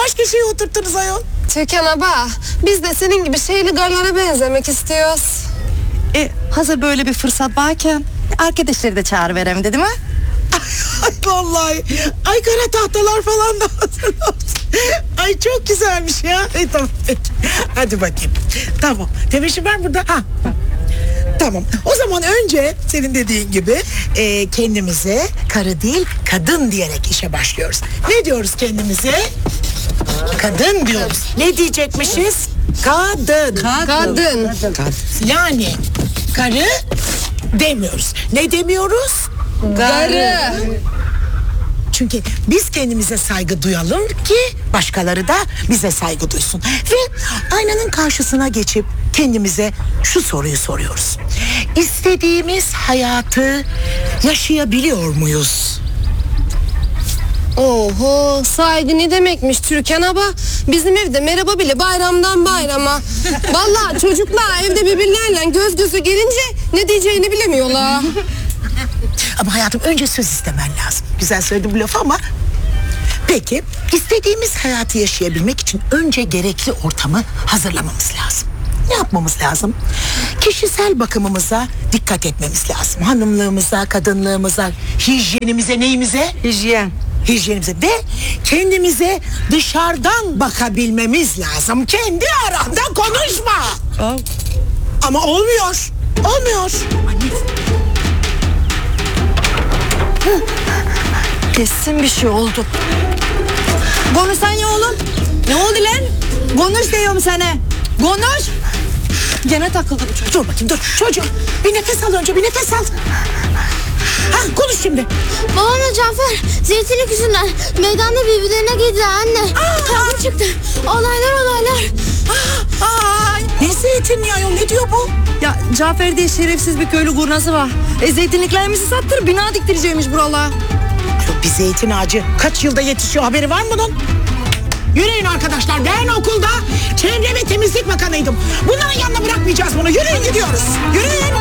başka şeye oturttunuz ayol? Türkan abla, biz de senin gibi şeyli garlara benzemek istiyoruz. Hazır böyle bir fırsat varken arkadaşları da çağırıverem dedim ha. Ay vallahi. Ay kara tahtalar falan da hazırlamış. Ay çok güzelmiş ya. Tamam peki. Hadi bakayım. Tamam. Tebeşir var burada. Ha. Tamam. O zaman önce senin dediğin gibi kendimize karı değil kadın diyerek işe başlıyoruz. Ne diyoruz kendimize? Kadın diyoruz. Ne diyecekmişiz? Kadın. Kadın. Yani karı demiyoruz. Ne demiyoruz? Garı. Çünkü biz kendimize saygı duyalım ki başkaları da bize saygı duysun. Ve aynanın karşısına geçip kendimize şu soruyu soruyoruz. İstediğimiz hayatı yaşayabiliyor muyuz? Oho, saygı ne demekmiş Türkan abla? Bizim evde merhaba bile bayramdan bayrama. Vallahi çocuklar evde birbirlerine göz gözü gelince ne diyeceğini bilemiyorlar. Ama hayatım önce söz istemen lazım. Güzel söyledim bu lafı ama... Peki, istediğimiz hayatı yaşayabilmek için önce gerekli ortamı hazırlamamız lazım. Ne yapmamız lazım? Kişisel bakımımıza dikkat etmemiz lazım. Hanımlığımıza, kadınlığımıza, hijyenimize, neyimize? Hijyen. Hijyenimize ve kendimize dışarıdan bakabilmemiz lazım. Kendi aranda konuşma. Ama olmuyor. Olmuyor. Kesin bir şey oldu. Konuşsan ya oğlum. Ne oldu lan? Konuş diyorum sana. Konuş. Gene takıldı bu çocuk. Dur bakayım dur. Çocuğum bir nefes al önce bir nefes al. Ha konuş şimdi. Babamla Cafer zeytinlik yüzünden meydanda birbirlerine girdiler anne. Kavga çıktı. Olaylar. Ne zeytinyağı ayol ne diyor bu? Ya Cafer diye şerefsiz bir köylü kurnazı var. Zeytinliklerimizi sattır bina diktireceğimiş buralara. Yok bir zeytin ağacı kaç yılda yetişiyor haberi var mı bunun? Yürüyün arkadaşlar ben okulda çevre ve temizlik bakanıydım. Bunların yanına bırakmayacağız bunu. Yürüyün gidiyoruz. Yürüyün.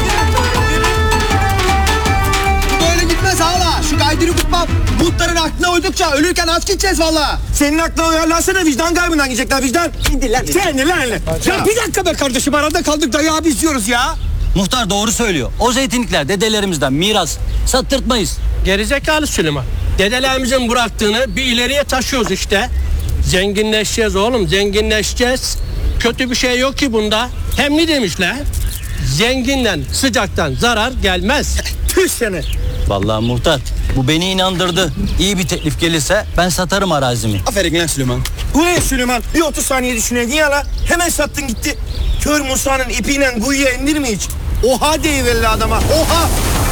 Böyle gitmez hala. Şu kaydını tutmam. Muhtarın aklına uydukça ölürken az gideceğiz valla. Senin aklına uyarlansana vicdan kaybından gidecekler vicdan. İndir lan. Sen lan. Ya bir dakika be kardeşim arada kaldık da ya biz diyoruz ya. Muhtar doğru söylüyor. O zeytinlikler dedelerimizden miras. Sattırtmayız. Gerizekalı Süleyman. Dedelerimizin bıraktığını bir ileriye taşıyoruz işte. Zenginleşeceğiz oğlum, zenginleşeceğiz. Kötü bir şey yok ki bunda. Hem ne demişler? Zenginden sıcaktan zarar gelmez. Tüh seni. Vallahi muhtar bu beni inandırdı. İyi bir teklif gelirse ben satarım arazimi. Aferin lan Süleyman. Bu ne Süleyman? Bir 30 saniye düşünedin ya la. Hemen sattın gitti. Kör Musa'nın ipiyle kuyuya indir mi hiç? Oha deyiverli adama. Oha.